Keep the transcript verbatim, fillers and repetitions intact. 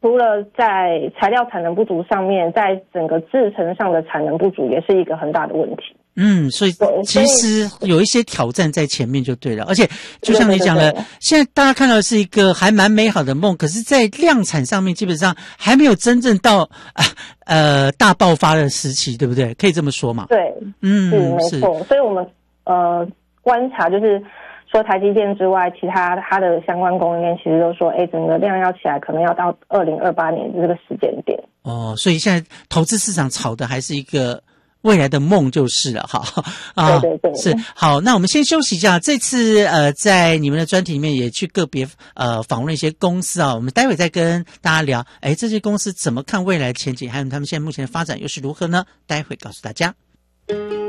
除了在材料产能不足上面，在整个制程上的产能不足也是一个很大的问题。 嗯，所以其实有一些挑战在前面就对了，而且就像你讲的，现在大家看到的是一个还蛮美好的梦，可是在量产上面基本上还没有真正到呃大爆发的时期，对不对？可以这么说嘛？ 对，嗯，是没错。所以我们呃观察就是说台积电之外，其他它的相关供应链其实都说，哎，整个量要起来，可能要到二零二八年这个时间点。 哦，所以现在投资市场炒的还是一个未来的梦就是了，哈啊， 对对对， 是好。那我们先休息一下。这次呃，在你们的专题里面也去个别呃访问了一些公司啊，我们待会再跟大家聊。哎，这些公司怎么看未来的前景，还有他们现在目前的发展又是如何呢？待会告诉大家。